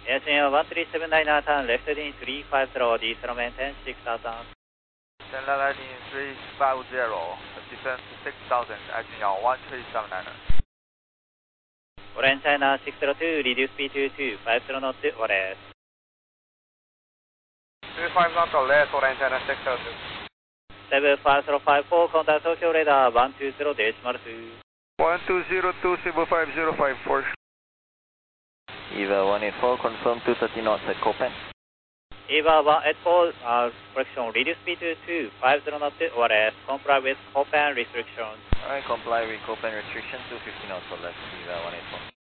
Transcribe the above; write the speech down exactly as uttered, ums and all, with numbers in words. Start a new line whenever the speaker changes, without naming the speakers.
Air China one three seven nine, turn left heading three five zero, descend maintain six thousand.
Descend heading three five zero, descend six thousand, Air China one three seven nine.
Orange China six zero two, reduce speed to two five zero knots, orange.
two five knots less, Orange China six zero two.
seven five zero five four, contact Tokyo radar one two zero decimal two.
one two zero two, seven five zero five four.
EVA one eight four, confirm two thirty knots at Copan.
EVA one eight four, uh, correction, reduce speed to two five zero knots, orange. Comply with Copan restrictions.
Alright, comply with Copan restrictions, two fifty knots or less, EVA one eight four.